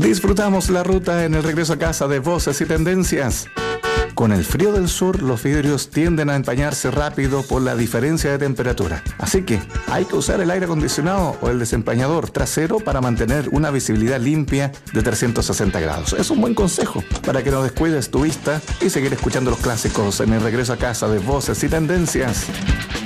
Disfrutamos la ruta en el regreso a casa de Voces y Tendencias. Con el frío del sur, los vidrios tienden a empañarse rápido por la diferencia de temperatura. Así que hay que usar el aire acondicionado o el desempañador trasero para mantener una visibilidad limpia de 360 grados. Es un buen consejo para que no descuides tu vista y seguir escuchando los clásicos en el regreso a casa de Voces y Tendencias.